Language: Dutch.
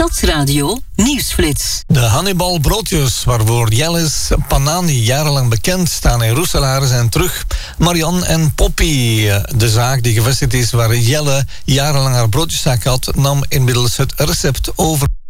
Stadsradio Nieuwsflits. De Hannibal broodjes, waarvoor Jellis Panani jarenlang bekend, staan in Roeselaar zijn terug. Marianne en Poppy, de zaak die gevestigd is waar Jelle jarenlang haar broodjeszaak had, nam inmiddels het recept over.